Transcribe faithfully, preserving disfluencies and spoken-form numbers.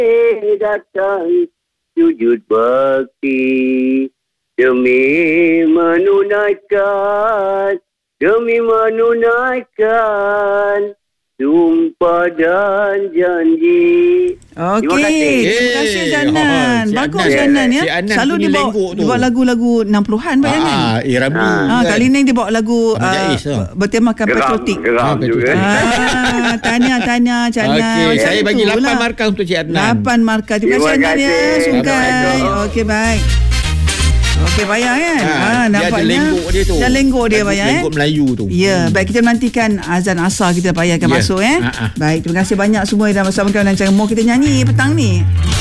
datang sujud bakti demi menunaikan demi menunaikan sumpah dan janji. Okey, terima kasih Zanan. Oh, Bagus si Zanan ya. Si Anan Selalu dia bawa, dia bawa lagu-lagu enam puluhan Pak Zanan. Ah, era dulu. Ah, kan? kali ni dia bawa lagu Ahmad Jais, uh, tu. bertemakan Geram, patriotik. geram Ah, juga. Ah, tanya tanya Canan. Okey, Macam saya bagi itulah. lapan markah untuk Cik Adnan. lapan markah. Terima kasih Terima Anan ya. kasih. Sungkai. Assalamualaikum. Okey, baik. Okey, bayar kan? Ha, Ah, dia ada nampaknya. lenggok dia tu. Dah lenggok dia Lagu- bayar eh. lenggok Melayu tu. Ya, Hmm. baik, kita menantikan azan asar kita payahkan Ya. masuk eh. Ha, ha. Baik, terima kasih banyak semua yang dah bersama kami dalam cara Mo kita nyanyi petang ni.